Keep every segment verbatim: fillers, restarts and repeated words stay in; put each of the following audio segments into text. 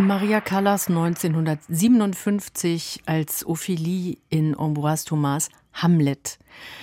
Maria Callas neunzehnhundertsiebenundfünfzig als Ophélie in Ambroise Thomas' Hamlet.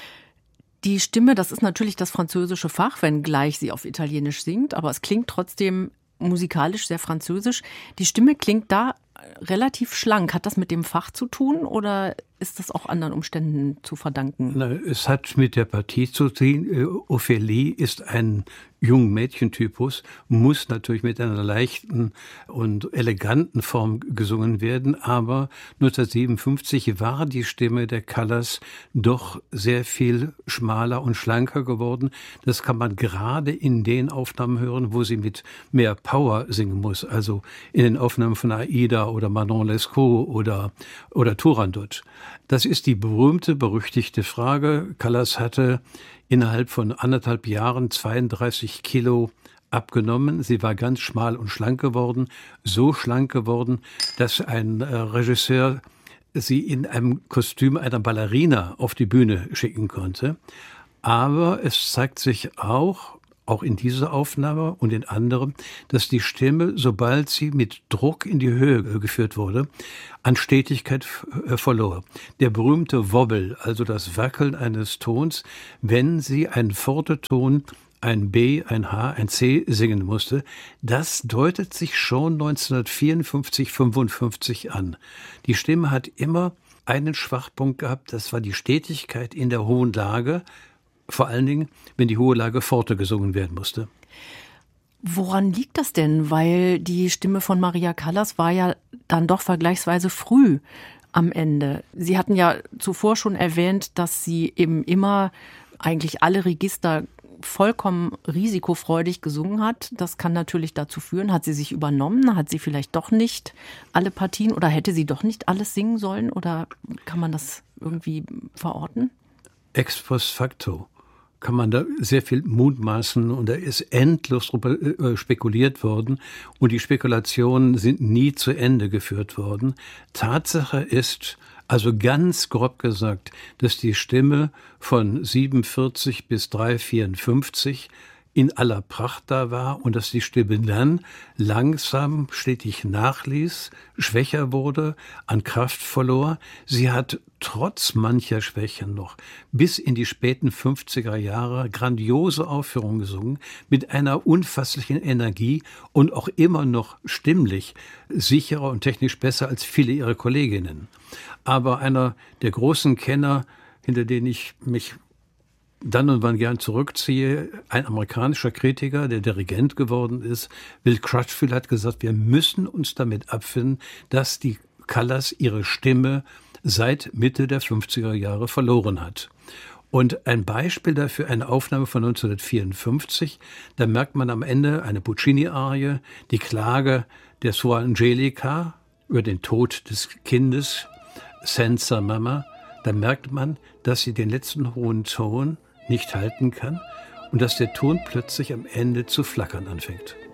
Die Stimme, das ist natürlich das französische Fach, wenngleich sie auf Italienisch singt, aber es klingt trotzdem musikalisch sehr französisch. Die Stimme klingt da relativ schlank. Hat das mit dem Fach zu tun oder ist das auch anderen Umständen zu verdanken? Na, es hat mit der Partie zu tun. Ophélie ist ein junger Mädchentypus, muss natürlich mit einer leichten und eleganten Form gesungen werden, aber neunzehnhundertsiebenundfünfzig war die Stimme der Callas doch sehr viel schmaler und schlanker geworden. Das kann man gerade in den Aufnahmen hören, wo sie mit mehr Power singen muss, also in den Aufnahmen von Aida oder Manon Lescaut oder, oder Turandot. Das ist die berühmte, berüchtigte Frage. Callas hatte innerhalb von anderthalb Jahren zweiunddreißig Kilo abgenommen. Sie war ganz schmal und schlank geworden, so schlank geworden, dass ein äh, Regisseur sie in einem Kostüm einer Ballerina auf die Bühne schicken konnte. Aber es zeigt sich auch, auch in dieser Aufnahme und in anderen, dass die Stimme, sobald sie mit Druck in die Höhe geführt wurde, an Stetigkeit verlor. Der berühmte Wobble, also das Wackeln eines Tons, wenn sie einen Forteton, ein B, ein H, ein C singen musste, das deutet sich schon neunzehnhundertvierundfünfzig, fünfundfünfzig an. Die Stimme hat immer einen Schwachpunkt gehabt, das war die Stetigkeit in der hohen Lage, vor allen Dingen, wenn die hohe Lage forte gesungen werden musste. Woran liegt das denn? Weil die Stimme von Maria Callas war ja dann doch vergleichsweise früh am Ende. Sie hatten ja zuvor schon erwähnt, dass sie eben immer eigentlich alle Register vollkommen risikofreudig gesungen hat. Das kann natürlich dazu führen, hat sie sich übernommen, hat sie vielleicht doch nicht alle Partien oder hätte sie doch nicht alles singen sollen oder kann man das irgendwie verorten? Ex post facto kann man da sehr viel mutmaßen und da ist endlos drüber spekuliert worden und die Spekulationen sind nie zu Ende geführt worden. Tatsache ist, also ganz grob gesagt, dass die Stimme von siebenundvierzig bis drei vierundfünfzig in aller Pracht da war und dass die Stimme dann langsam stetig nachließ, schwächer wurde, an Kraft verlor. Sie hat trotz mancher Schwächen noch bis in die späten fünfziger Jahre grandiose Aufführungen gesungen, mit einer unfasslichen Energie und auch immer noch stimmlich sicherer und technisch besser als viele ihrer Kolleginnen. Aber einer der großen Kenner, hinter denen ich mich dann und wann gern zurückziehe, ein amerikanischer Kritiker, der Dirigent geworden ist, Will Crutchfield, hat gesagt, wir müssen uns damit abfinden, dass die Callas ihre Stimme seit Mitte der fünfziger Jahre verloren hat. Und ein Beispiel dafür, eine Aufnahme von neunzehnhundertvierundfünfzig, da merkt man am Ende eine Puccini-Arie, die Klage der Suor Angelica über den Tod des Kindes, Senza Mama. Da merkt man, dass sie den letzten hohen Ton nicht halten kann und dass der Ton plötzlich am Ende zu flackern anfängt.